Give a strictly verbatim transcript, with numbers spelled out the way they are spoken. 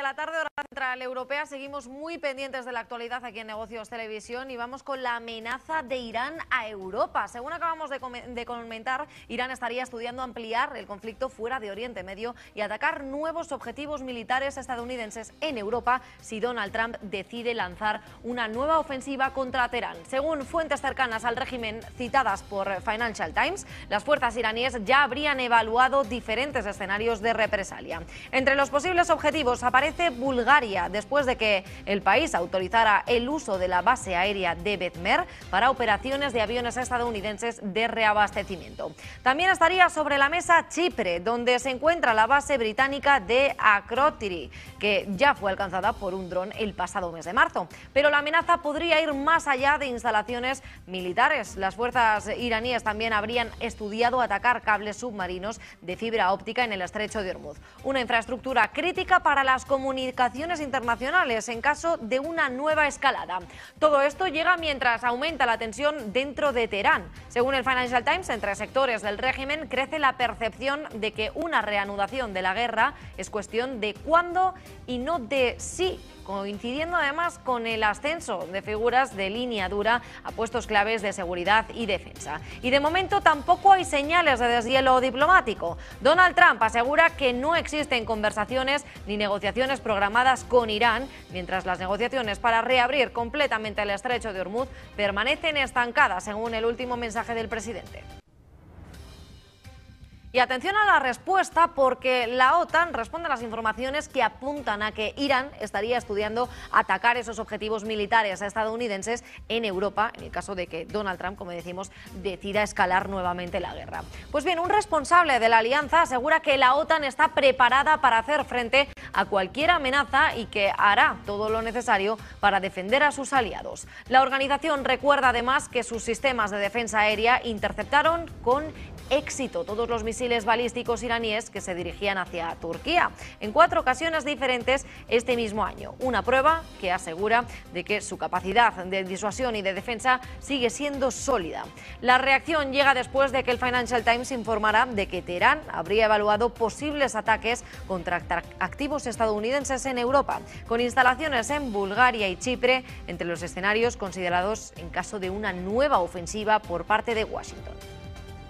la tarde, hora central europea. Seguimos muy pendientes de la actualidad aquí en Negocios Televisión y vamos con la amenaza de Irán a Europa. Según acabamos de, com de comentar, Irán estaría estudiando ampliar el conflicto fuera de Oriente Medio y atacar nuevos objetivos militares estadounidenses en Europa si Donald Trump decide lanzar una nueva ofensiva contra Teherán. Según fuentes cercanas al régimen citadas por Financial Times, las fuerzas iraníes ya habrían evaluado diferentes escenarios de represalia. Entre los posibles objetivos aparece Bulgaria, después de que el país autorizara el uso de la base aérea de Bezmer para operaciones de aviones estadounidenses de reabastecimiento. También estaría sobre la mesa Chipre, donde se encuentra la base británica de Akrotiri, que ya fue alcanzada por un dron el pasado mes de marzo. Pero la amenaza podría ir más allá de instalaciones militares. Las fuerzas iraníes también habrían estudiado atacar cables submarinos de fibra óptica en el estrecho de Hormuz, una infraestructura crítica para las comunicaciones internacionales en caso de una nueva escalada. Todo esto llega mientras aumenta la tensión dentro de Teherán. Según el Financial Times, entre sectores del régimen crece la percepción de que una reanudación de la guerra es cuestión de cuándo y no de si, coincidiendo además con el ascenso de figuras de línea dura a puestos claves de seguridad y defensa. Y de momento tampoco hay señales de deshielo diplomático. Donald Trump asegura que no existen conversaciones ni negociaciones programadas con Irán, mientras las negociaciones para reabrir completamente el estrecho de Hormuz permanecen estancadas, según el último mensaje del presidente. Y atención a la respuesta, porque la OTAN responde a las informaciones que apuntan a que Irán estaría estudiando atacar esos objetivos militares estadounidenses en Europa, en el caso de que Donald Trump, como decimos, decida escalar nuevamente la guerra. Pues bien, un responsable de la alianza asegura que la OTAN está preparada para hacer frente a cualquier amenaza y que hará todo lo necesario para defender a sus aliados. La organización recuerda además que sus sistemas de defensa aérea interceptaron con éxito todos los misiles balísticos iraníes que se dirigían hacia Turquía en cuatro ocasiones diferentes este mismo año. Una prueba que asegura de que su capacidad de disuasión y de defensa sigue siendo sólida. La reacción llega después de que el Financial Times informara de que Teherán habría evaluado posibles ataques contra activos estadounidenses en Europa, con instalaciones en Bulgaria y Chipre entre los escenarios considerados en caso de una nueva ofensiva por parte de Washington.